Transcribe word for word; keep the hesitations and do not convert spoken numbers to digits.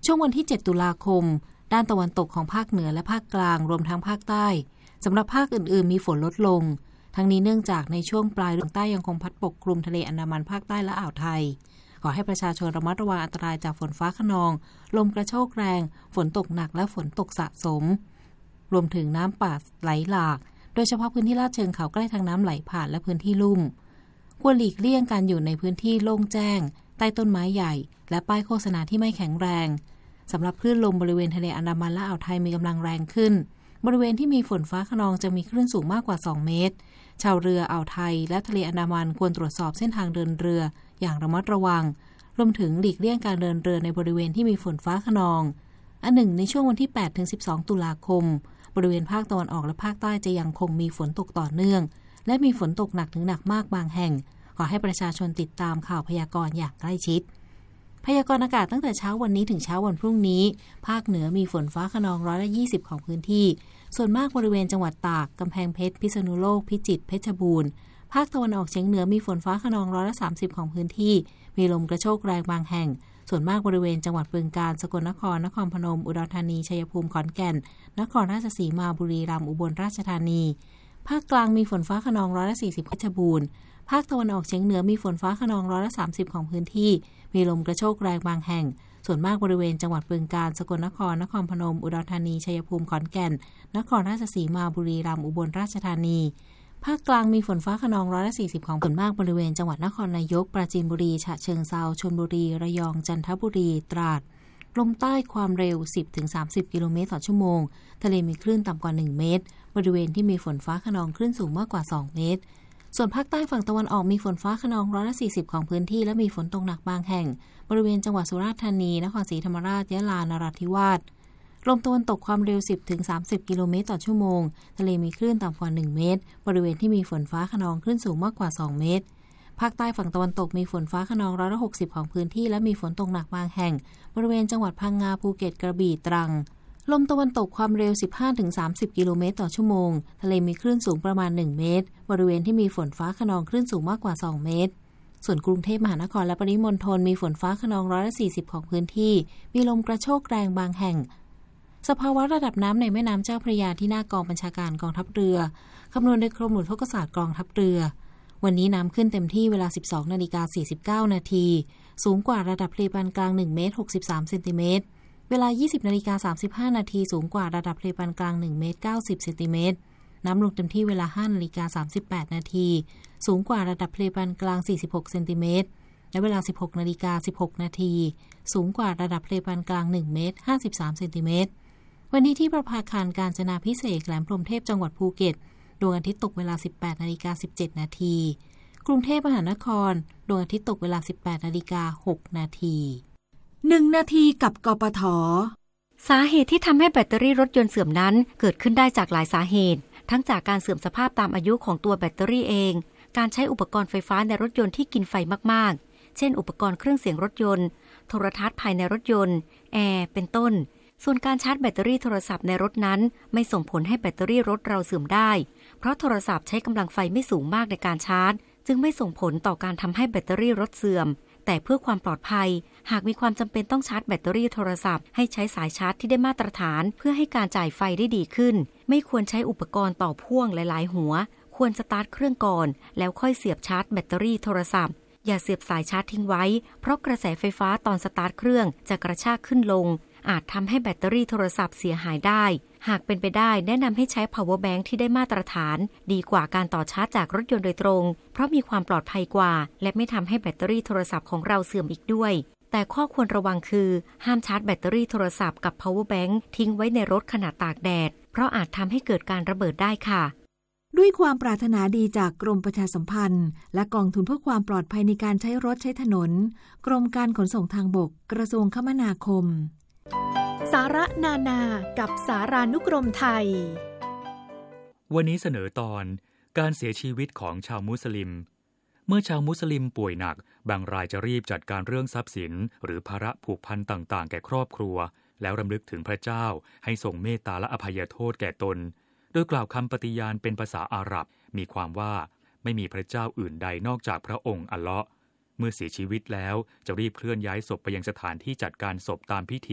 ช่วงวันที่เจ็ดตุลาคมด้านตะวันตกของภาคเหนือและภาคกลางรวมทั้งภาคใต้สำหรับภาคอื่นๆมีฝนลดลงทั้งนี้เนื่องจากในช่วงปลายลมใต้ยังคงพัดปกคลุมทะเลอันดามันภาคใต้และอ่าวไทยขอให้ประชาชนระมัดระวังอันตรายจากฝนฟ้าคะนองลมกระโชกแรงฝนตกหนักและฝนตกสะสมรวมถึงน้ำป่าไหลหลากโดยเฉพาะพื้นที่ลาดเชิงเขาใกล้ทางน้ำไหลผ่านและพื้นที่ลุ่มควรหลีกเลี่ยงการอยู่ในพื้นที่โล่งแจ้งใต้ต้นไม้ใหญ่และป้ายโฆษณาที่ไม่แข็งแรงสำหรับคลื่นลมบริเวณทะเลอันดามันและอ่าวไทยมีกำลังแรงขึ้นบริเวณที่มีฝนฟ้าคะนองจะมีคลื่นสูงมากกว่าสองเมตรชาวเรืออ่าวไทยและทะเลอันดามันควรตรวจสอบเส้นทางเดินเรืออย่างระมัดระวังรวมถึงหลีกเลี่ยงการเดินเรือในบริเวณที่มีฝนฟ้าคะนองอันหนึ่งในช่วงวันที่แปดถึงสิบสองตุลาคมบริเวณภาคตะวันออกและภาคใต้จะยังคงมีฝนตกต่อเนื่องและมีฝนตกหนักถึงหนักมากบางแห่งขอให้ประชาชนติดตามข่าวพยากรณ์อย่างใกล้ชิดพยากรณ์อากาศตั้งแต่เช้าวันนี้ถึงเช้าวันพรุ่งนี้ภาคเหนือมีฝนฟ้าคะนองร้อยละยี่สิบของพื้นที่ส่วนมากบริเวณจังหวัดตากกำแพงเพชรพิษณุโลกพิจิตรเพชรบูรณ์ภาคตะวันออกเฉียงเหนือมีฝนฟ้าคะนองร้อยละสามสิบของพื้นที่มีลมกระโชกแรงบางแห่งส่วนมากบริเวณจังหวัดบึงกาฬสกลนครนครพนมอุดรธานีชัยภูมิขอนแก่นนครราชสีมาบุรีรัมย์อุบลราชธานีภาคกลางมีฝนฟ้าคะนองร้อยละสี่สิบเพชรบูรณ์ภาคตะวันออกเฉียงเหนือมีฝนฟ้าคะนองร้อยละสามสิบของพื้นที่มีลมกระโชกแรงบางแห่งส่วนมากบริเวณจังหวัดบึงกาฬสกลนครนครพนมอุดรธานีชัยภูมิขอนแก่นนครราชสีมาบุรีรัมย์อุบลราชธานีภาคกลางมีฝนฟ้าคะนองร้อยละสี่สิบของส่วนมากบริเวณจังหวัดนครนายกปราจีนบุรีฉะเชิงเทราชลบุรีระยองจันทบุรีตราดลมใต้ความเร็ว สิบถึงสามสิบ กิโลเมตรต่อชั่วโมงทะเลมีคลื่นต่ำกว่าหนึ่งเมตรบริเวณที่มีฝนฟ้าคะนองคลื่นสูงมากกว่าสองเมตรส่วนภาคใต้ฝั่งตะวันออกมีฝนฟ้าคะนองร้อยละสี่สิบของพื้นที่และมีฝนตกหนักบางแห่งบริเวณจังหวัดสุราษฎร์ธานีนครศรีธรรมราชยะลานราธิวาสลมตะวันตกความเร็ว สิบถึงสามสิบ กิโลเมตรต่อชั่วโมงทะเลมีคลื่นต่ำกว่าหนึ่งเมตรบริเวณที่มีฝนฟ้าคะนองคลื่นสูงมากกว่าสองเมตรภาคใต้ฝั่งตะวันตกมีฝนฟ้าคะนองร้อยละหกสิบของพื้นที่และมีฝนตกหนักบางแห่งบริเวณจังหวัดพังงาภูเก็ตกระบี่ตรังลมตะวันตกความเร็ว สิบห้าถึงสามสิบ กิโลเมตรต่อชั่วโมงทะเลมีคลื่นสูงประมาณหนึ่งเมตรบริเวณที่มีฝนฟ้าคะนองคลื่นสูงมากกว่าสองเมตรส่วนกรุงเทพมหานครและปริมณฑลมีฝนฟ้าคะนองร้อยละสี่สิบของพื้นที่มีลมกระโชกแรงบางแห่งสภาวะระดับน้ำในแม่น้ำเจ้าพระยาที่หน้ากองบัญชาการกองทัพเรือคำนวณโดยกรมอุทกศาสตร์กองทัพเรือวันนี้น้ำขึ้นเต็มที่เวลา สิบสองนาฬิกาสี่สิบเก้านาทีสูงกว่าระดับทะเลปานกลางหนึ่งเมตรหกสิบสามเซนติเมตรเวลา ยี่สิบนาฬิกาสามสิบห้านาทีสูงกว่าระดับทะเลปานกลางหนึ่งเมตรเก้าสิบเซนติเมตรน้ำลงเต็มที่เวลา ห้านาฬิกาสามสิบแปดนาทีสูงกว่าระดับทะเลปานกลางสี่สิบหกเซนติเมตรและเวลา สิบหกนาฬิกาสิบหกนาทีสูงกว่าระดับทะเลปานกลางหนึ่งเมตรห้าสิบสามเซนติเมตรวันนี้ที่ประภาคารกาญจนาภิเษกแหลมพรหมเทพจังหวัดภูเก็ตดวงอาทิตย์ตกเวลา สิบแปดนาฬิกาสิบเจ็ดนาทีกรุงเทพมหานครดวงอาทิตย์ตกเวลา สิบแปดนาฬิกาหกนาทีหนึ่งนาทีกับกปท. สาเหตุที่ทำให้แบตเตอรี่รถยนต์เสื่อมนั้นเกิดขึ้นได้จากหลายสาเหตุทั้งจากการเสื่อมสภาพตามอายุของตัวแบตเตอรี่เองการใช้อุปกรณ์ไฟฟ้าในรถยนต์ที่กินไฟมากๆเช่นอุปกรณ์เครื่องเสียงรถยนต์โทรทัศน์ภายในรถยนต์แอร์เป็นต้นส่วนการชาร์จแบตเตอรี่โทรศัพท์ในรถนั้นไม่ส่งผลให้แบตเตอรี่รถเราเสื่อมได้เพราะโทรศัพท์ใช้กำลังไฟไม่สูงมากในการชาร์จจึงไม่ส่งผลต่อการทำให้แบตเตอรี่รถเสื่อมแต่เพื่อความปลอดภัยหากมีความจำเป็นต้องชาร์จแบตเตอรี่โทรศัพท์ให้ใช้สายชาร์จที่ได้มาตรฐานเพื่อให้การจ่ายไฟได้ดีขึ้นไม่ควรใช้อุปกรณ์ต่อพ่วงหลายๆหัวควรสตาร์ทเครื่องก่อนแล้วค่อยเสียบชาร์จแบตเตอรี่โทรศัพท์อย่าเสียบสายชาร์จทิ้งไว้เพราะกระแสไฟฟ้าตอนสตาร์ทเครื่องจะกระชากขึ้นลงอาจทำให้แบตเตอรี่โทรศัพท์เสียหายได้หากเป็นไปได้แนะนำให้ใช้ power bank ที่ได้มาตรฐานดีกว่าการต่อชาร์จจากรถยนต์โดยตรงเพราะมีความปลอดภัยกว่าและไม่ทำให้แบตเตอรี่โทรศัพท์ของเราเสื่อมอีกด้วยแต่ข้อควรระวังคือห้ามชาร์จแบตเตอรี่โทรศัพท์กับ power bank ทิ้งไว้ในรถขณะตากแดดเพราะอาจทำให้เกิดการระเบิดได้ค่ะด้วยความปรารถนาดีจากกรมประชาสัมพันธ์และกองทุนเพื่อความปลอดภัยในการใช้รถใช้ถนนกรมการขนส่งทางบกกระทรวงคมนาคมสาระนานากับสารานุกรมไทยวันนี้เสนอตอนการเสียชีวิตของชาวมุสลิมเมื่อชาวมุสลิมป่วยหนักบางรายจะรีบจัดการเรื่องทรัพย์สินหรือภาระผูกพันต่างๆแก่ครอบครัวแล้วรำลึกถึงพระเจ้าให้ทรงเมตตาและอภัยโทษแก่ตนโดยกล่าวคำปฏิญาณเป็นภาษาอาหรับมีความว่าไม่มีพระเจ้าอื่นใดนอกจากพระองค์อัลเลาะห์เมื่อเสียชีวิตแล้วจะรีบเคลื่อนย้ายศพไปยังสถานที่จัดการศพตามพิธี